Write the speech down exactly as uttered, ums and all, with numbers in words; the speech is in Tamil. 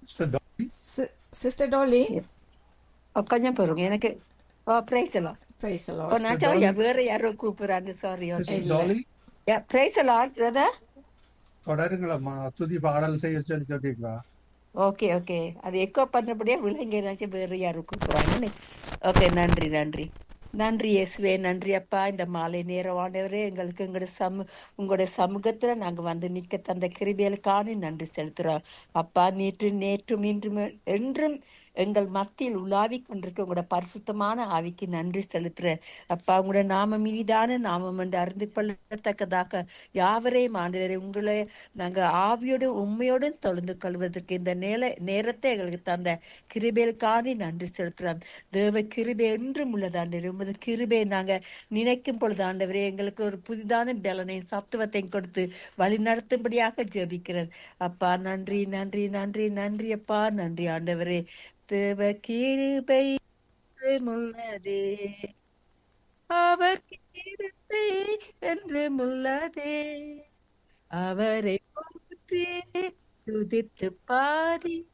Sister Dolly. Sister tally. கொஞ்சம் பொறுங்க எனக்கு. ஓ பிரைஸ் எல்லாம். Praise the O Lord. Sister நான் சாரியா Dolly. வேற யாரோ கூப்பிடுறாங்க. சாரி. ஓகே. Sister இல்ல. Dolly. யா பிரைஸ் எல்லாம் பிரதர். தொடருங்களம்மா துதி பாடல் செய்ய சொல்லி சொல்றீங்களா? Okay okay. அது எக்கோ பண்ணபடியே விலங்க ஏதாச்சும் வேற யாரும் கூப்பிடுறாங்கன்னு. ஓகே நன்றி நன்றி நன்றி இயேசுவே. நன்றி அப்பா. இந்த மாலை நேரம் ஆண்டவரே எங்களுக்கு எங்களுடைய சமூ உங்களுடைய சமூகத்துல நாங்க வந்து நிக்க தந்த கிருபைகளுக்கான நன்றி செலுத்துறோம் அப்பா. நேற்று நேற்றும் இன்றும் என்றும் எங்கள் மத்தியில் உலாவி கொண்டிருக்க உங்களோட பரிசுத்தமான ஆவிக்கு நன்றி செலுத்துறேன் அப்பா. உங்களோட நாமம் மீதான நாமம் என்று அறிந்து கொள்ளத்தக்கதாக யாவரையும் ஆண்டவரே உங்களை நாங்க ஆவியோடு உண்மையோடும் தொழுந்து கொள்வதற்கு இந்த நேர நேரத்தை எங்களுக்கு தந்த கிருபைகளுக்காக நன்றி செலுத்துறோம். தேவ கிருபை என்றும் உள்ளது ஆண்டவரே. உமது கிருபையை நாங்க நினைக்கும் பொழுது ஆண்டவரே எங்களுக்கு ஒரு புதிதான பலனையும் சத்துவத்தையும் கொடுத்து வழி நடத்தும்படியாக ஜெபிக்கிறேன் அப்பா. நன்றி நன்றி நன்றி நன்றி அப்பா. நன்றி ஆண்டவரே. தேவ கிருபை உள்ளதே, அவர் கிருபை என்றும் உள்ளதே, அவரை போற்றி துதித்து பாடி